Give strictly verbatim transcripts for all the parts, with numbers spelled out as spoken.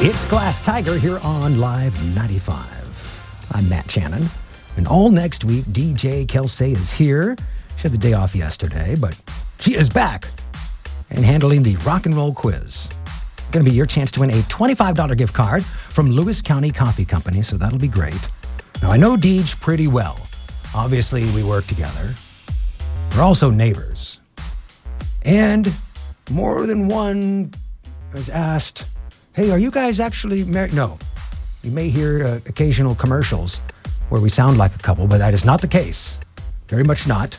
It's Glass Tiger here on Live ninety-five. I'm Matt Shannon, and all next week, D J Kelsey is here. She had the day off yesterday, but she is back and handling the rock and roll quiz. Going to be your chance to win a twenty-five dollars gift card from Lewis County Coffee Company, so that'll be great. Now, I know Deej pretty well. Obviously, we work together. We're also neighbors. And more than one has asked, hey, are you guys actually married? No. You may hear uh, occasional commercials where we sound like a couple, but that is not the case. Very much not.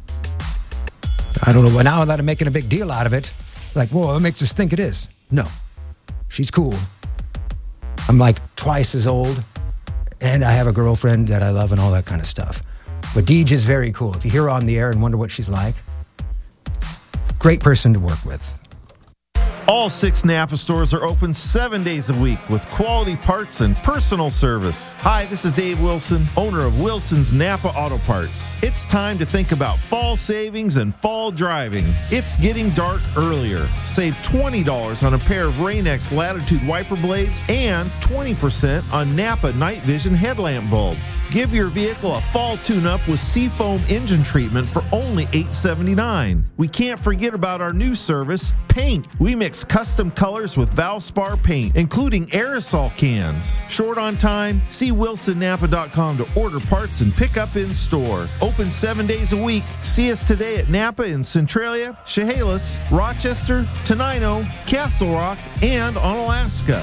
I don't know. Now that I'm making a big deal out of it, like, whoa, what makes us think it is? No. She's cool. I'm like twice as old, and I have a girlfriend that I love and all that kind of stuff. But Deej is very cool. If you hear her on the air and wonder what she's like, great person to work with. All six Napa stores are open seven days a week with quality parts and personal service. Hi, this is Dave Wilson, owner of Wilson's Napa Auto Parts. It's time to think about fall savings and fall driving. It's getting dark earlier. Save twenty dollars on a pair of Rain-X Latitude wiper blades and twenty percent on Napa Night Vision headlamp bulbs. Give your vehicle a fall tune-up with Seafoam engine treatment for only eight dollars and seventy-nine cents. We can't forget about our new service, paint. We mix custom colors with Valspar paint, including aerosol cans. Short on time? See wilson napa dot com to order parts and pick up in store. Open seven days a week. See us today at Napa in Centralia, Chehalis, Rochester, Tenino, Castle Rock, and on Alaska.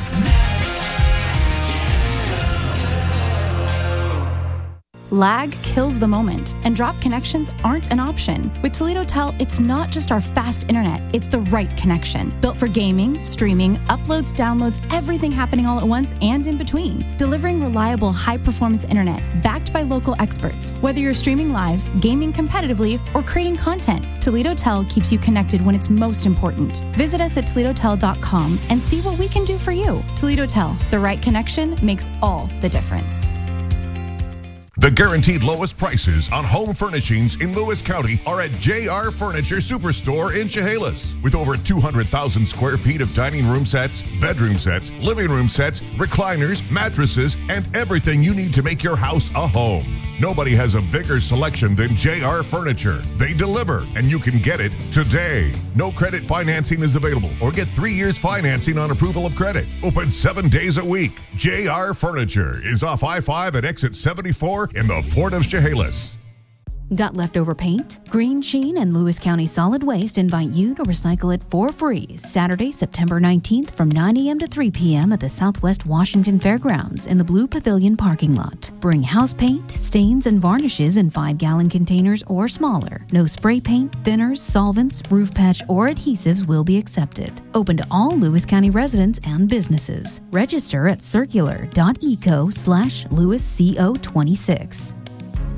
Lag kills the moment, and drop connections aren't an option. With Toledo Tel, it's not just our fast internet, it's the right connection. Built for gaming, streaming, uploads, downloads, everything happening all at once and in between. Delivering reliable, high-performance internet backed by local experts. Whether you're streaming live, gaming competitively, or creating content, Toledo Tel keeps you connected when it's most important. Visit us at toledo tel dot com and see what we can do for you. Toledo Tel, the right connection makes all the difference. The guaranteed lowest prices on home furnishings in Lewis County are at J R Furniture Superstore in Chehalis. With over two hundred thousand square feet of dining room sets, bedroom sets, living room sets, recliners, mattresses, and everything you need to make your house a home. Nobody has a bigger selection than J R Furniture. They deliver, and you can get it today. No credit financing is available, or get three years financing on approval of credit. Open seven days a week. J R Furniture is off I five at exit seventy-four in the Port of Chehalis. Got leftover paint? Green Sheen and Lewis County Solid Waste invite you to recycle it for free Saturday, September nineteenth from nine a.m. to three p.m. at the Southwest Washington Fairgrounds in the Blue Pavilion parking lot. Bring house paint, stains, and varnishes in five-gallon containers or smaller. No spray paint, thinners, solvents, roof patch, or adhesives will be accepted. Open to all Lewis County residents and businesses. Register at circular dot eco slash Lewis C O twenty-six.